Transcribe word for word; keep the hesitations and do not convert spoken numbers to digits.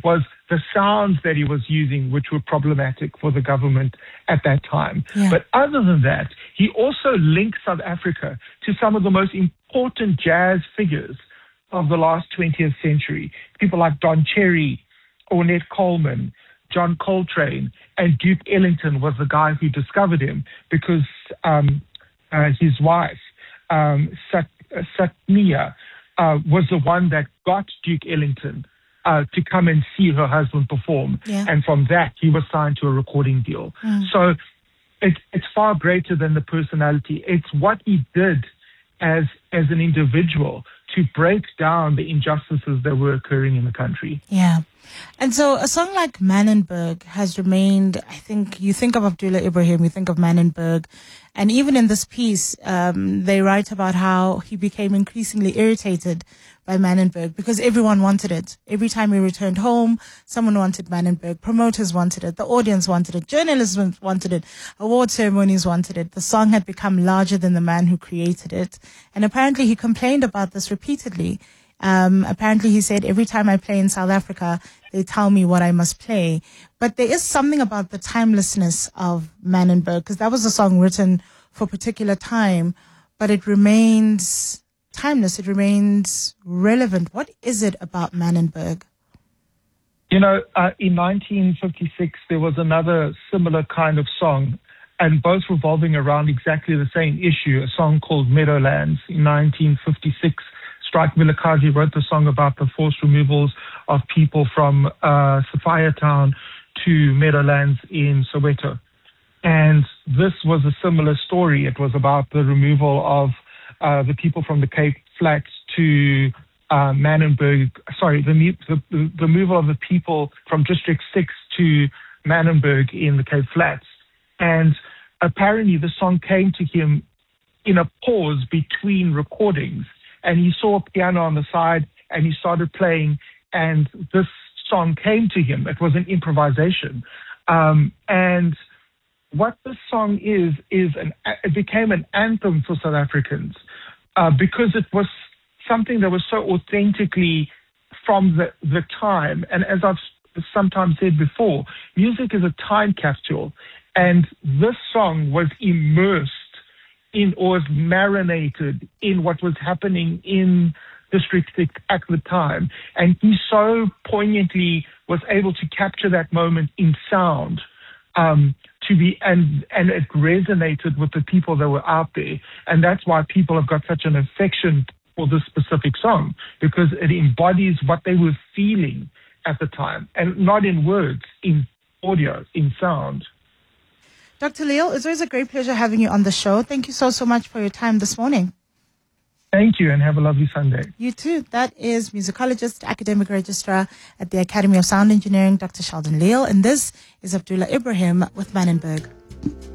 was the sounds that he was using, which were problematic for the government at that time. Yeah. But other than that, he also linked South Africa to some of the most important jazz figures of the last twentieth century. People like Don Cherry, Ornette Coleman, John Coltrane, and Duke Ellington was the guy who discovered him because um, uh, his wife, um, Sat- uh, Satmia, uh, was the one that got Duke Ellington uh, to come and see her husband perform. Yeah. And from that, he was signed to a recording deal. Mm. So it, it's far greater than the personality. It's what he did as as an individual to break down the injustices that were occurring in the country. Yeah. And so a song like Manenberg has remained, I think, you think of Abdullah Ibrahim, you think of Manenberg, and even in this piece, um, they write about how he became increasingly irritated by Manenberg because everyone wanted it. Every time he returned home, someone wanted Manenberg, promoters wanted it, the audience wanted it, journalists wanted it, award ceremonies wanted it. The song had become larger than the man who created it. And apparently he complained about this repeatedly. Um, apparently he said, every time I play in South Africa, they tell me what I must play. But there is something about the timelessness of Manenberg, because that was a song written for a particular time, but it remains timeless. It remains relevant. What is it about Manenberg? You know, uh, in nineteen fifty-six, there was another similar kind of song, and both revolving around exactly the same issue, a song called Meadowlands. In nineteen fifty-six, Strike Vilakazi wrote the song about the forced removals of people from uh, Sophiatown to Meadowlands in Soweto. And this was a similar story. It was about the removal of uh, the people from the Cape Flats to uh, Manenberg, sorry, the, the, the removal of the people from District six to Manenberg in the Cape Flats. And apparently the song came to him in a pause between recordings. And he saw a piano on the side and he started playing, and this song came to him. It was an improvisation. Um, and what this song is, is an, it became an anthem for South Africans uh, because it was something that was so authentically from the, the time. And as I've sometimes said before, music is a time capsule. And this song was immersed in or was marinated in what was happening in District six at the time. And he so poignantly was able to capture that moment in sound um, to be, and, and it resonated with the people that were out there. And that's why people have got such an affection for this specific song, because it embodies what they were feeling at the time, and not in words, in audio, in sound. Doctor Leal, it's always a great pleasure having you on the show. Thank you so, so much for your time this morning. Thank you, and have a lovely Sunday. You too. That is musicologist, academic registrar at the Academy of Sound Engineering, Doctor Sheldon Leal, and this is Abdullah Ibrahim with Manenberg.